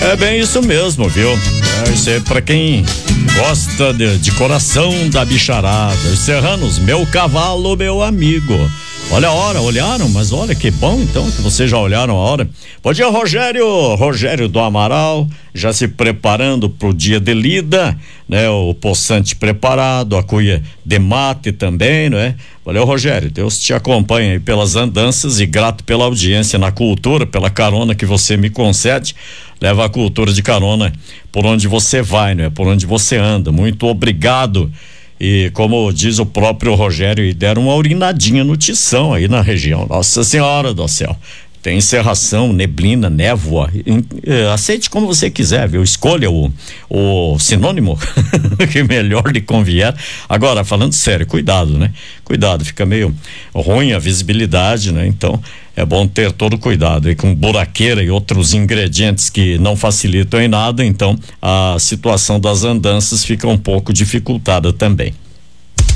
É bem isso mesmo, viu? Isso é pra quem gosta de coração da bicharada. Os serranos, meu cavalo, meu amigo. Olha a hora, olharam? Mas olha que bom então que vocês já olharam a hora. Bom dia, Rogério. Rogério do Amaral, já se preparando pro dia de lida, né? O poçante preparado, a cuia de mate também, não é? Valeu, Rogério, Deus te acompanha aí pelas andanças e grato pela audiência na cultura, pela carona que você me concede. Leva a cultura de carona por onde você vai, não é? Por onde você anda. Muito obrigado. E como diz o próprio Rogério, e deram uma urinadinha no Tição aí na região. Nossa Senhora do céu. Tem cerração, neblina, névoa. Aceite como você quiser, viu? Escolha o sinônimo que melhor lhe convier. Agora, falando sério, cuidado, né? Cuidado, fica meio ruim a visibilidade, né? Então, é bom ter todo cuidado. E com buraqueira e outros ingredientes que não facilitam em nada, então a situação das andanças fica um pouco dificultada também.